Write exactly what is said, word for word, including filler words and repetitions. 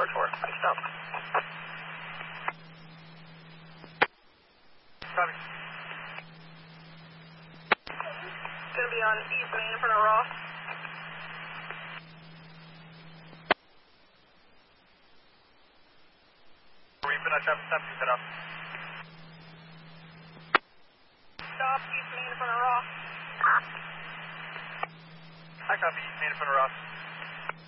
Tower four. Stop. Copy. Gonna be on East Main in front of Ross. We've been on traffic stop, keep it up. Stop, East Main in front of Ross. I copy, East Main in front of Ross.